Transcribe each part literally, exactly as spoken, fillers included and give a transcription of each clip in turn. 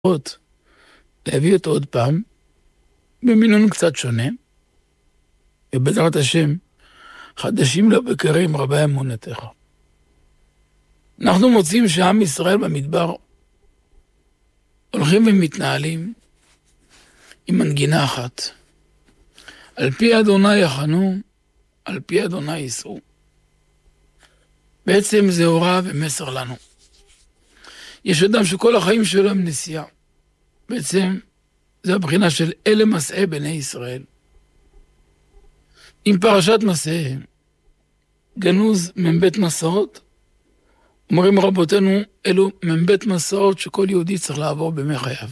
להביא אותו עוד פעם, במינון קצת שונה, ובעזרת השם, חדשים לבקרים רבי אמונתך. אנחנו מוצאים שעם ישראל במדבר הולכים ומתנהלים עם מנגינה אחת. על פי אדוני יחנו, על פי אדוני ייסעו. בעצם זה הוראה ומסר לנו. יש אדם שכל החיים שלו הם נסיעה. בעצם זה הבחינה של אלה מסעי בני ישראל. עם פרשת מסעי, גנוז מבית מסעות, אומרים רבותינו, אלו מבית מסעות שכל יהודי צריך לעבור בימי חייו.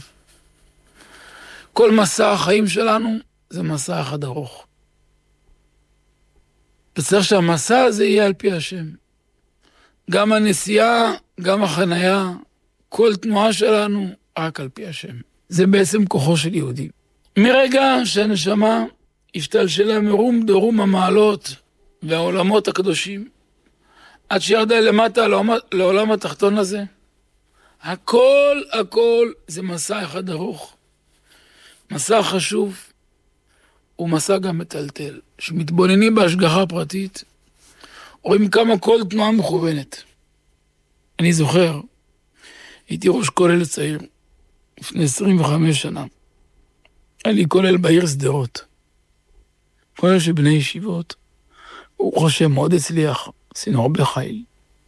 כל מסע החיים שלנו זה מסע אחד ארוך. וצריך שהמסע הזה יהיה על פי השם. גם הנסיעה, גם החנייה, כל תנועה שלנו רק על פי השם. זה בעצם כוחו של יהודי. מרגע שהנשמה השתלשלה מרום דרום המעלות והעולמות הקדושים, עד שירדה למטה לעולם התחתון הזה, הכל הכל זה מסע אחד ארוך. מסע חשוב ומסע גם מטלטל. שמתבוננים בהשגחה פרטית, רואים כמה כל תנועה מכוונת. אני זוכר, הייתי ראש כולל צעיר, לפני עשרים וחמש שנה. היה לי כולל בעיר סדרות. כולל של בני ישיבות. הוא חושב מאוד הצליח, עשינו הרבה חיל.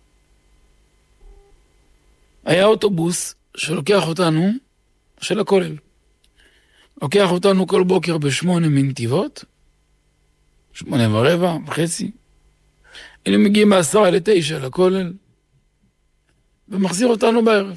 היה אוטובוס שלוקח אותנו, של הכולל. לוקח אותנו כל בוקר בשמונה מנתיבות, שמונה ורבע, וחצי. היינו מגיעים בעשרה לתשע לכולל, ומחזיר אותנו בערב.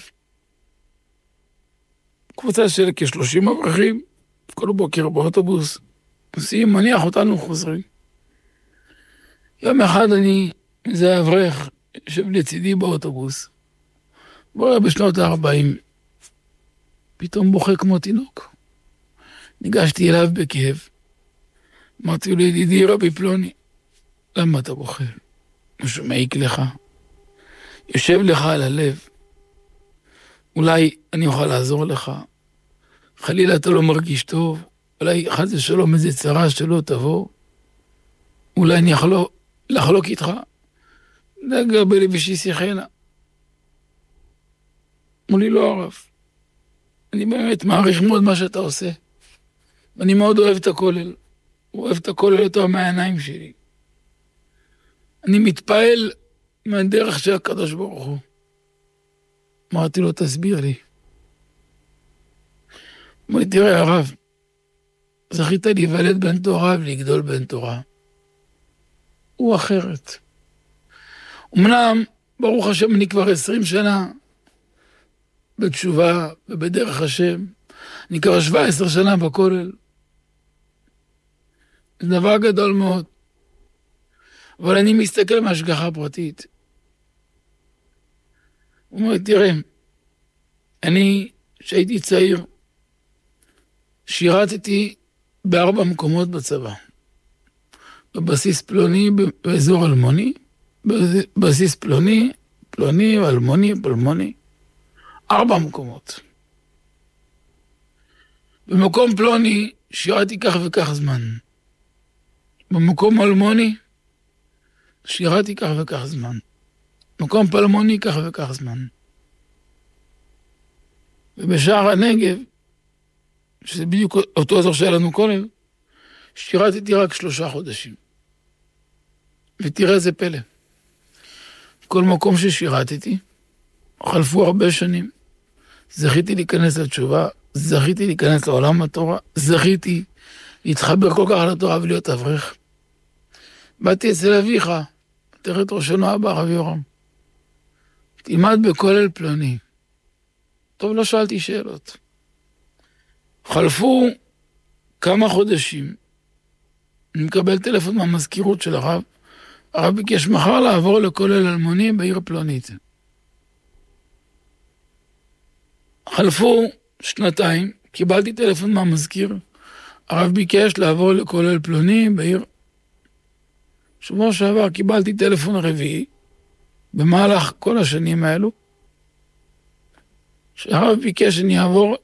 קבוצה של כשלושים אברכים, כל בוקר באוטובוס, נוסעים, מניח אותנו חוזרים. יום אחד אני, זה אברך, יושב לצידי באוטובוס, בוא בשנות ה-ארבעים, פתאום בוכה כמו תינוק. ניגשתי אליו בכאב, אמרתי לו, ידידי רבי פלוני, למה אתה בוכה? משהו מעיק לך, יושב לך על הלב, אולי אני אוכל לעזור לך, חלילה אתה לא מרגיש טוב, אולי חס ושלום איזה צרה שלא תבוא, אולי אני יכול לחלוק איתך, דגה בלבישי שיחנה. אמרו לי, לא הרב, אני באמת מעריך מאוד מה שאתה עושה, ואני מאוד אוהב את הכולל, אוהב את הכולל יותר מהעיניים שלי. אני מתפעל מהדרך של הקדוש ברוך הוא. אמרתי לו, תסביר לי. אמר לי, תראה הרב, זכית להיוולד בן תורה ולגדול בן תורה. הוא אחרת. אמנם, ברוך השם, אני כבר עשרים שנה בתשובה ובדרך השם. אני כבר שבע עשרה שנה בכולל. זה דבר גדול מאוד. אבל אני מסתכל מהשגחה פרטית. הוא אומר, תראה, אני, שהייתי צעיר, שירתתי בארבע מקומות בצבא. בבסיס פלוני, באזור אלמוני, בבסיס פלוני, פלוני, אלמוני, פלמוני, ארבע מקומות. במקום פלוני שירתי כך וכך זמן. במקום אלמוני שירתי כך וכך זמן. במקום פלמוני כך וכך זמן. ובשער הנגב, שזה בדיוק אותו אזור שהיה לנו כולל, שירתתי רק שלושה חודשים. ותראה איזה פלא. כל מקום ששירתתי, חלפו הרבה שנים. זכיתי להיכנס לתשובה, זכיתי להיכנס לעולם התורה, זכיתי להתחבר כל כך לתורה ולהיות אברך. באתי אצל אביך, תראה את ראשנו הבא, רב יורם. תלמד בכולל פלוני. טוב, לא שאלתי שאלות. חלפו כמה חודשים, אני מקבל טלפון מהמזכירות של הרב, הרב ביקש מחר לעבור לכולל אלמוני בעיר פלונית. חלפו שנתיים, קיבלתי טלפון מהמזכיר, הרב ביקש לעבור לכולל פלוני בעיר. שבוע שעבר קיבלתי טלפון רביעי, במהלך כל השנים האלו, שהרב ביקש שאני אעבור